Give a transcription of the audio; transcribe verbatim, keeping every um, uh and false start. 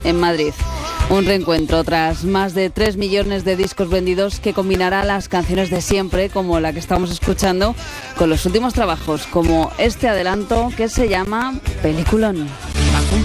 en Madrid. Un reencuentro tras más de tres millones de discos vendidos que combinará las canciones de siempre, como la que estamos escuchando, con los últimos trabajos, como este adelanto que se llama Peliculón.